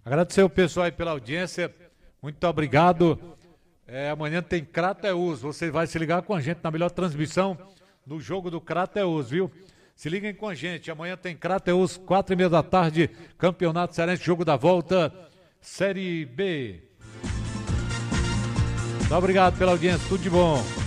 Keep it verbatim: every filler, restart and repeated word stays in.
Agradecer o pessoal aí pela audiência. Muito obrigado. É, amanhã tem Crateus. Você vai se ligar com a gente na melhor transmissão do jogo do Crateus, viu? Se liguem com a gente. Amanhã tem Crateus, quatro e meia da tarde. Campeonato Cearense, jogo da volta, Série B. Muito obrigado pela audiência. Tudo de bom.